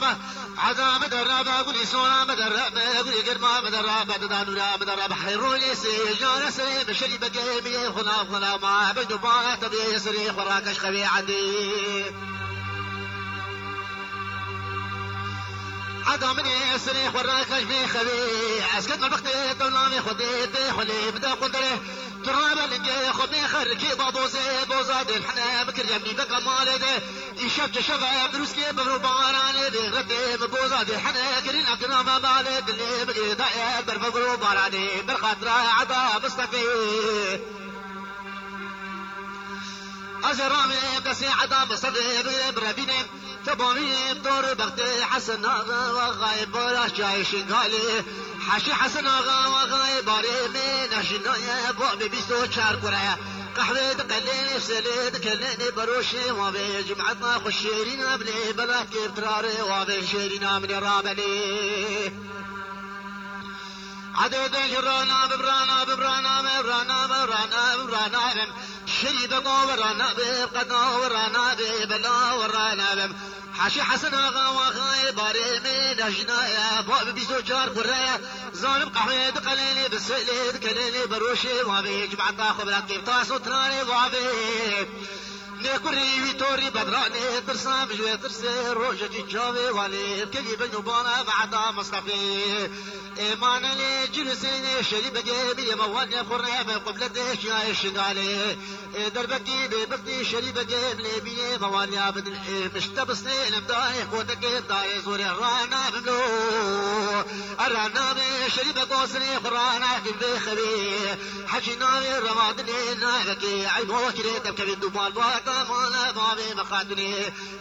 ماما عذاب درابا قولي سونا مدرابا قولي قرما مدرابا تدانورا مدرابا حيروني سيجان سري بشري بقيمي خلا ما بدو بانا تبي سري خراكش خبي عندي عدامني سري خراكش بي خبي عسكت الوقت دولامي خديت خلي بدا قدره تراب اللي خدني خركي بابوزي بوزاد الحنا بكر يمني بقى مالده يشب شباب دروسكي بغرو باراني بغردي بوزاد الحنا كرين عبدنا ما بالد اللي بقي داير برفقرو باراني بالخاطرة عذاب استفي أزرامي بسي عذاب صدي بربيني تبوني بدور بغدي حسن آغا وغايب ولا شاي شنغالي حاشي حسن آغا وغايب باري من أشنايا بوبي بيستو شار كرايا قحوة دقليني فسلي دكليني بروشي وابي جمعتنا خشيرين أبلي بلا كيف تراري وابي شيرين من رابلي عدد جرانا ببرانا شريد ورانا بقنا ورانا ببلا ورانا حاشي حسن آغا وغاي باري من أجنايا بوب بيسو جار قرايا زانب قحوة دقليني بسلي دكليني بروشي وابي جمعتا خبرا كيف تاسو تراني وابي نكوري ويتوري بدراني ترسا بجوي ترسي روجة جاوي والي كلي بنوبانا بعدا مصطفي إيمانا لي جلسيني شري بجيبي مواني خورني بقبلتي شاي شغالي دربكي ببقي شري بجيب لي بي مواني بدل مشتبسني نبداي قوتك داي زوري رانا بملو الرانا بشري بقوسني خرانا كبدي خبي حكي ناوي رمادني نايبكي عيبو كريتم كبدو مالباك مالا بابي مخاتني